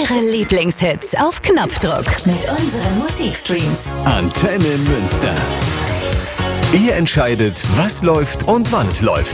Eure Lieblingshits auf Knopfdruck mit unseren Musikstreams. Antenne Münster. Ihr entscheidet, was läuft und wann es läuft.